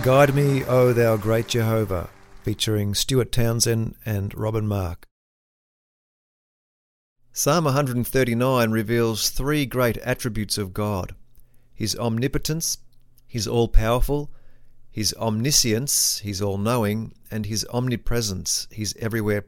Guide Me, O Thou Great Jehovah, featuring Stuart Townsend and Robin Mark. Psalm 139 reveals three great attributes of God: His omnipotence, His all-powerful, His omniscience, His all-knowing, and His omnipresence, His everywhere